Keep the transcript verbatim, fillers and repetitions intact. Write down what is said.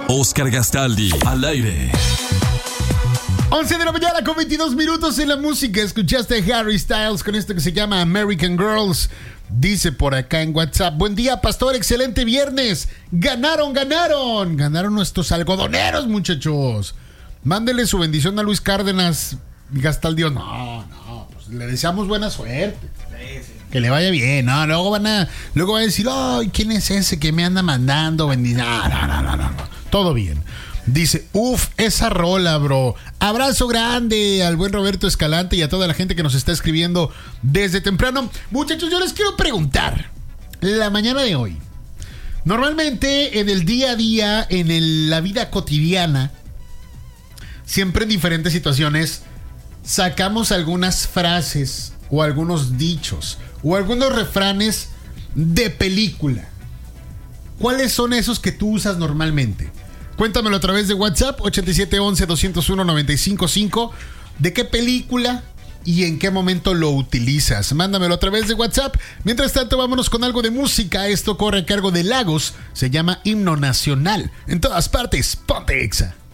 Oscar Gastaldi, al aire. once de la mañana con veintidós minutos en la música. Escuchaste a Harry Styles con esto que se llama American Girls. Dice por acá en WhatsApp: buen día, pastor, excelente viernes. Ganaron, ganaron. Ganaron nuestros algodoneros, muchachos. Mándele su bendición a Luis Cárdenas. Gastaldi. No, no, pues le deseamos buena suerte. Sí, sí. Que le vaya bien. No, luego van a, luego van a decir, ay, ¿quién es ese que me anda mandando bendición? No, no, no, no, no. Todo bien. Dice, uff, esa rola, bro. Abrazo grande al buen Roberto Escalante y a toda la gente que nos está escribiendo desde temprano. Muchachos, yo les quiero preguntar, la mañana de hoy, normalmente en el día a día, en el, la vida cotidiana, siempre en diferentes situaciones, sacamos algunas frases o algunos dichos o algunos refranes de película. ¿Cuáles son esos que tú usas normalmente? Cuéntamelo a través de WhatsApp ochenta y siete once, doscientos uno, noventa y cinco cinco. ¿De qué película y en qué momento lo utilizas? Mándamelo a través de WhatsApp. Mientras tanto, vámonos con algo de música. Esto corre a cargo de Lagos. Se llama Himno Nacional. En todas partes, ponte Exa.